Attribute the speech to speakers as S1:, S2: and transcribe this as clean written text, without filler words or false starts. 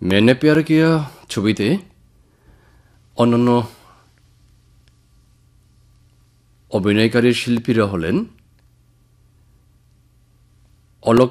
S1: मैंने प्यार किया ছবিতে অন্যান্য অভিনয়কারী শিল্পীরা হলেন অলক